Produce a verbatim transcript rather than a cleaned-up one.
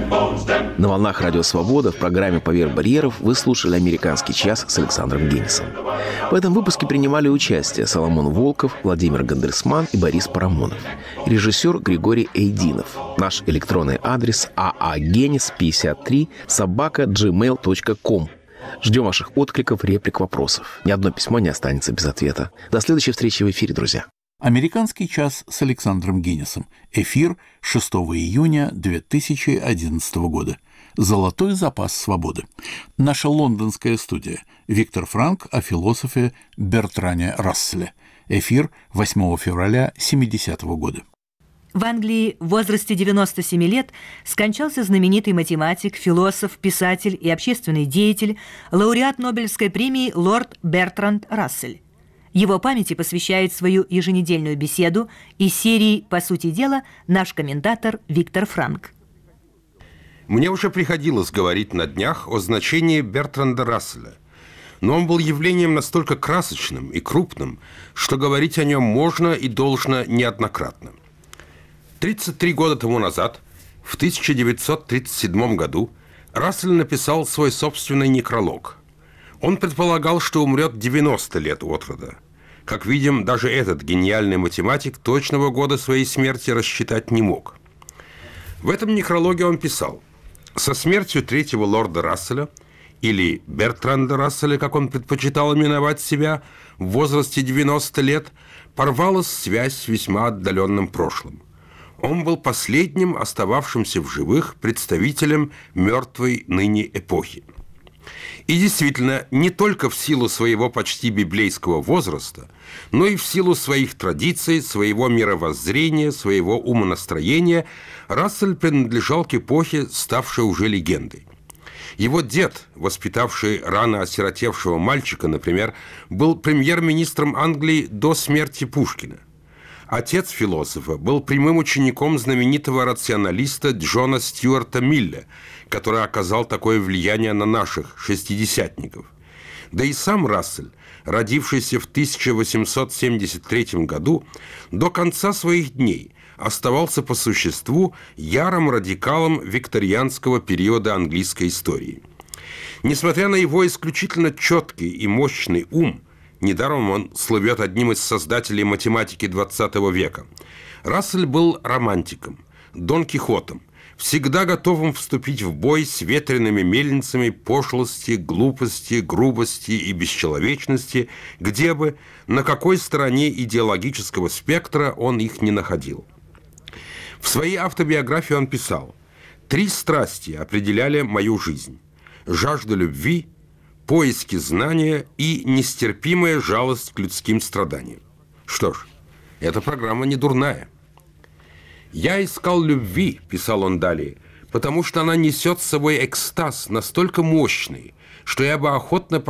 На волнах Радио Свобода в программе «Поверх барьеров» вы слушали «Американский час» с Александром Генисом. В этом выпуске принимали участие Соломон Волков, Владимир Гандерсман и Борис Парамонов. Режиссер Григорий Эйдинов. Наш электронный адрес aagenis пятьдесят три собака джимейл точка ком. Ждем ваших откликов, реплик, вопросов. Ни одно письмо не останется без ответа. До следующей встречи в эфире, друзья. «Американский час» с Александром Генисом. Эфир шестого июня две тысячи одиннадцатого года. «Золотой запас свободы». Наша лондонская студия. Виктор Франк о философе Бертране Расселе. Эфир восьмого февраля семидесятого года. В Англии в возрасте девяноста семи лет скончался знаменитый математик, философ, писатель и общественный деятель, лауреат Нобелевской премии лорд Бертранд Рассель. Его памяти посвящает свою еженедельную беседу из серии «По сути дела» наш комментатор Виктор Франк. Мне уже приходилось говорить на днях о значении Бертранда Расселя, но он был явлением настолько красочным и крупным, что говорить о нем можно и должно неоднократно. тридцать три года тому назад, в тысяча девятьсот тридцать седьмом году, Рассель написал свой собственный некролог. Он предполагал, что умрет девяносто лет от роду. Как видим, даже этот гениальный математик точного года своей смерти рассчитать не мог. В этом некрологе он писал: «Со смертью третьего лорда Расселя, или Бертранда Расселя, как он предпочитал именовать себя, в возрасте девяноста лет, порвалась связь с весьма отдаленным прошлым. Он был последним остававшимся в живых представителем мертвой ныне эпохи». И действительно, не только в силу своего почти библейского возраста, но и в силу своих традиций, своего мировоззрения, своего умонастроения Рассель принадлежал к эпохе, ставшей уже легендой. Его дед, воспитавший рано осиротевшего мальчика, например, был премьер-министром Англии до смерти Пушкина. Отец философа был прямым учеником знаменитого рационалиста Джона Стюарта Милля, который оказал такое влияние на наших шестидесятников. Да и сам Рассель, родившийся в тысяча восемьсот семьдесят третьем году, до конца своих дней оставался по существу ярым радикалом викторианского периода английской истории. Несмотря на его исключительно четкий и мощный ум, недаром он слывет одним из создателей математики двадцатого века, Рассель был романтиком, Дон Кихотом, всегда готовым вступить в бой с ветреными мельницами пошлости, глупости, грубости и бесчеловечности, где бы, на какой стороне идеологического спектра он их не находил. В своей автобиографии он писал: «Три страсти определяли мою жизнь: жажда любви, поиски знания и нестерпимая жалость к людским страданиям». Что ж, эта программа не дурная. «Я искал любви», – писал он далее, «потому что она несет с собой экстаз настолько мощный, что я бы охотно